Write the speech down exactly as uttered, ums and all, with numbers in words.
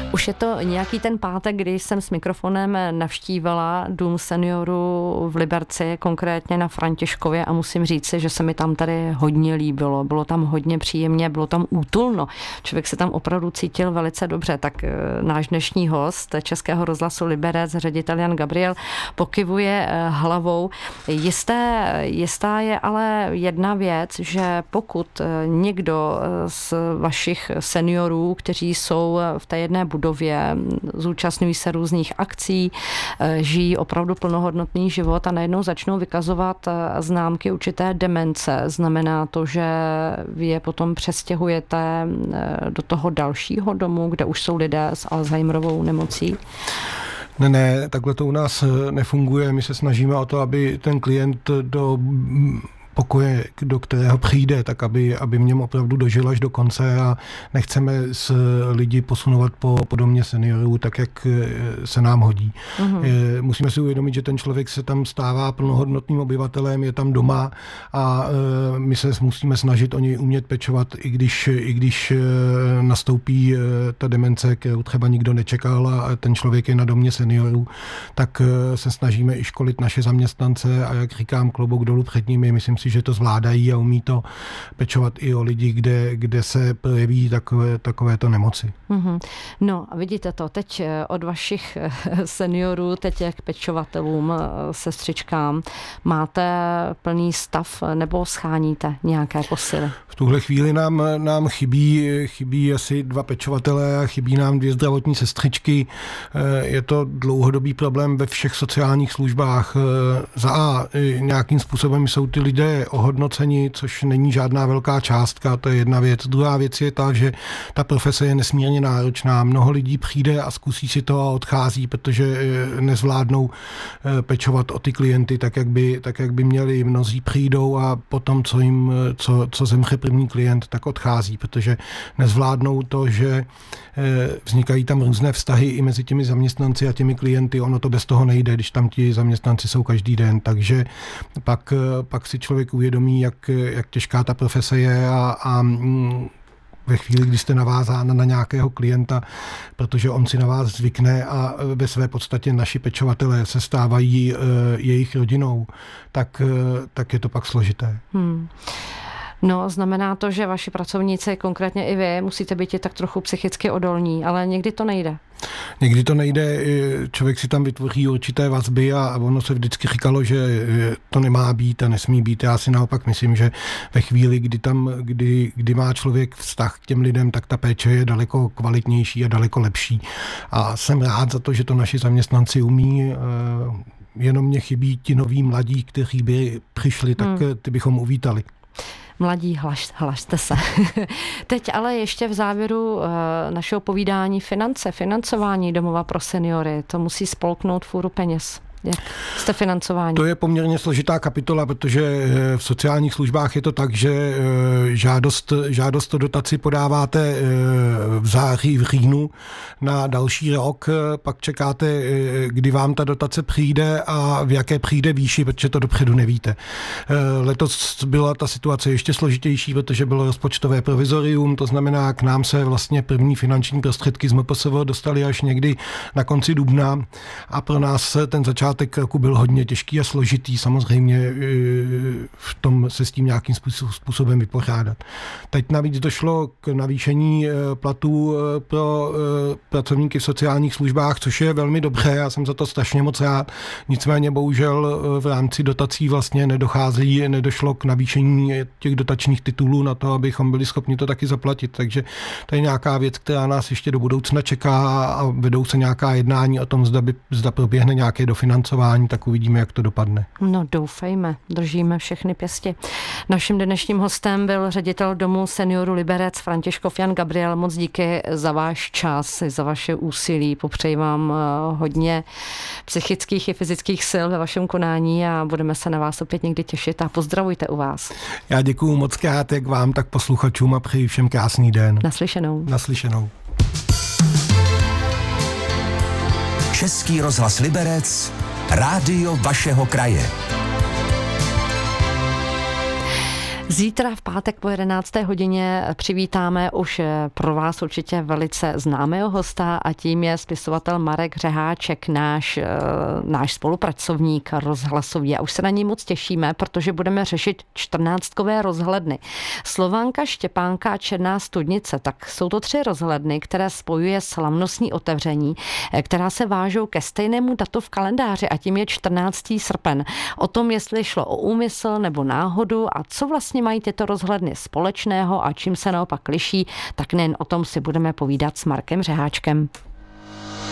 Už je to nějaký ten pátek, kdy jsem s mikrofonem navštívila dům seniorů v Liberci, konkrétně na Františkově, a musím říct, že se mi tam tady hodně líbilo. Bylo tam hodně příjemně, bylo tam útulno. Člověk se tam opravdu cítil velice dobře. Tak náš dnešní host Českého rozhlasu Liberec, ředitel Jan Gabriel, pokyvuje hlavou. Jisté, jistá je ale jedna věc, že pokud někdo z vašich seniorů, kteří jsou v té jedné budově, zúčastňují se různých akcí, žijí opravdu plnohodnotný život a najednou začnou vykazovat známky určité demence. Znamená to, že vy je potom přestěhujete do toho dalšího domu, kde už jsou lidé s Alzheimerovou nemocí? Ne, ne, takhle to u nás nefunguje. My se snažíme o to, aby ten klient do pokoje, do kterého přijde, tak aby, aby v něm opravdu dožil až do konce, a nechceme s lidi posunovat po, po domě seniorů tak, jak se nám hodí. Mm-hmm. Je, musíme si uvědomit, že ten člověk se tam stává plnohodnotným obyvatelem, je tam doma a e, my se musíme snažit o něj umět pečovat, i když, i když e, nastoupí e, ta demence, kterou třeba nikdo nečekal a ten člověk je na domě seniorů, tak e, se snažíme i školit naše zaměstnance a jak říkám, klobouk dolů před nimi, myslím si, že to zvládají a umí to pečovat i o lidi, kde, kde se projeví takové, takovéto nemoci. Mm-hmm. No a vidíte to, teď od vašich seniorů, teď jak pečovatelům, sestřičkám, máte plný stav nebo scháníte nějaké posily? V tuhle chvíli nám, nám chybí, chybí asi dva pečovatelé a chybí nám dvě zdravotní sestřičky. Je to dlouhodobý problém ve všech sociálních službách. Za A, nějakým způsobem jsou ty lidé ohodnoceni, což není žádná velká částka, to je jedna věc. Druhá věc je ta, že ta profese je nesmírně náročná. Mnoho lidí přijde a zkusí si to a odchází, protože nezvládnou pečovat o ty klienty tak, jak by, tak, jak by měli. Mnozí přijdou a potom, co jim, co, co zemře první klient, tak odchází, protože nezvládnou to, že vznikají tam různé vztahy i mezi těmi zaměstnanci a těmi klienty. Ono to bez toho nejde, když tam ti zaměstnanci jsou každý den, takže pak, pak si člověk uvědomí, jak, jak těžká ta profese je a, a ve chvíli, kdy jste navázána na nějakého klienta, protože on si na vás zvykne a ve své podstatě naši pečovatelé se stávají uh, jejich rodinou, tak, uh, tak je to pak složité. Hmm. No, znamená to, že vaši pracovníci, konkrétně i vy, musíte být i tak trochu psychicky odolní, ale někdy to nejde. Někdy to nejde, člověk si tam vytvoří určité vazby a ono se vždycky říkalo, že to nemá být a nesmí být. Já si naopak myslím, že ve chvíli, kdy tam, kdy, kdy má člověk vztah k těm lidem, tak ta péče je daleko kvalitnější a daleko lepší. A jsem rád za to, že to naši zaměstnanci umí. Jenom mě chybí ti noví mladí, kteří by přišli, tak hmm. ty bychom uvítali. Mladí, hlaš, hlašte se. Teď ale ještě v závěru uh, našeho povídání finance, financování domova pro seniory. To musí spolknout fůru peněz. Jak jste financování? To je poměrně složitá kapitola, protože v sociálních službách je to tak, že žádost, žádost o dotaci podáváte v září, v říjnu na další rok, pak čekáte, kdy vám ta dotace přijde a v jaké přijde výši, protože to dopředu nevíte. Letos byla ta situace ještě složitější, protože bylo rozpočtové provizorium, to znamená, k nám se vlastně první finanční prostředky z M P S V dostaly až někdy na konci dubna a pro nás ten začátek Začátek roku byl hodně těžký a složitý, samozřejmě v tom se s tím nějakým způsobem vypořádat. Teď navíc došlo k navýšení platů pro pracovníky v sociálních službách, což je velmi dobré, já jsem za to strašně moc rád. Nicméně bohužel v rámci dotací vlastně nedochází, nedošlo k navýšení těch dotačních titulů na to, abychom byli schopni to taky zaplatit. Takže to je nějaká věc, která nás ještě do budoucna čeká a vedou se nějaká jednání o tom, zda, by, zda proběhne nějaké dofinancování, tak uvidíme, jak to dopadne. No doufejme, držíme všechny pěsti. Naším dnešním hostem byl ředitel domu seniorů Liberec Františkov Jan Gabriel. Moc díky za váš čas, za vaše úsilí. Popřeji vám hodně psychických i fyzických sil ve vašem konání a budeme se na vás opět někdy těšit a pozdravujte u vás. Já děkuju moc krát, jak vám, tak posluchačům a přeji všem krásný den. Naslyšenou. Naslyšenou. Český rozhlas Liberec, rádio vašeho kraje. Zítra v pátek po jedenácté hodině přivítáme už pro vás určitě velice známého hosta a tím je spisovatel Marek Řeháček, náš, náš spolupracovník rozhlasový. A už se na ní moc těšíme, protože budeme řešit čtrnáctkové rozhledny. Slovánka, Štěpánka a Černá studnice, tak jsou to tři rozhledny, které spojuje slavnostní otevření, která se vážou ke stejnému datu v kalendáři a tím je čtrnáctého srpen. O tom, jestli šlo o úmysl nebo náhodu a co vlastně mají tyto rozhledny společného a čím se naopak liší, tak nejen o tom si budeme povídat s Markem Řeháčkem.